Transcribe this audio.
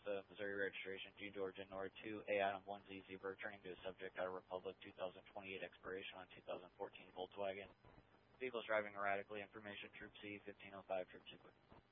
Missouri registration, G Georgia Nord 2, A Adam 1Z Zebra, returning to a subject out of Republic 2028 expiration on 2014 Volkswagen. Vehicles driving erratically. Information Troop C 1505 Troop Sequence.